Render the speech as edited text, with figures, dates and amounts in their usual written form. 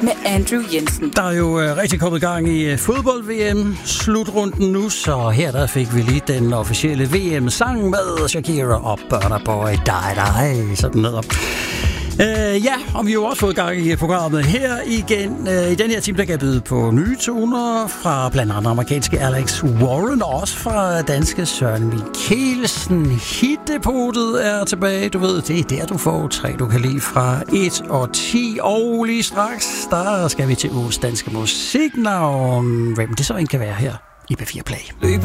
med Andrew Jensen. Der er jo rigtig kommet gang i fodbold-VM-slutrunden nu, så her der fik vi lige den officielle VM-sang med Shakira og Burna Boy, Die, sådan noget. Ja, og vi har jo også fået gang i programmet her igen. I den her time, der kan jeg byde på nye toner fra blandt andet amerikanske Alex Warren, og også fra danske Søren Mikkelsen. Hitdepotet er tilbage, du ved, det er der, du får 3, du kan lide fra 1 og 10. Og lige straks, der skal vi til ugens danske musiknavn. Hvem det så end kan være her i P4 Play.